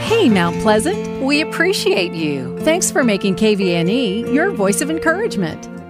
Hey, Mount Pleasant. We appreciate you. Thanks for making KVNE your voice of encouragement.